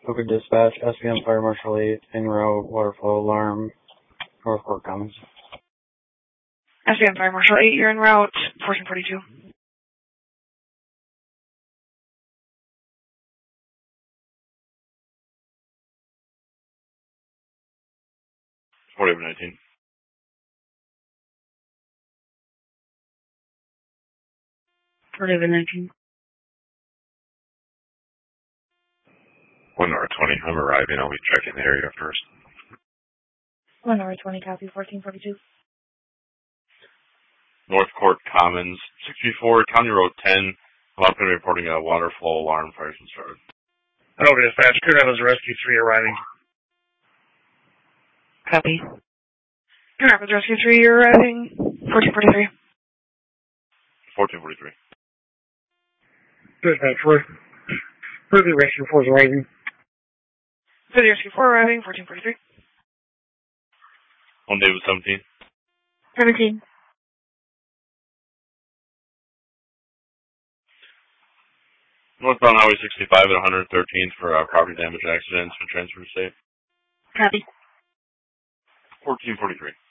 Open dispatch, SPM Fire Marshal 8, en route, waterfall alarm, North Court Commons. SPM Fire Marshal 8, you're en route, 1442. 4819. 4819. 1 hour 20. I'm arriving. I'll be checking the area first. 1 hour 20, copy, 1442. North Court Commons, 64, County Road 10. I'm up and reporting a waterfall alarm fire from started. Over dispatch, Coon Rapids Rescue 3 arriving. Copy. Coon Rapids Rescue 3, you're arriving, 1443. 1443. Dispatch, Further Rescue 4 is arriving. Further Rescue 4 arriving, 1443. On David 17. 17. Northbound Highway 65 at 113th for property damage accidents for transfer to state. Copy. 1443.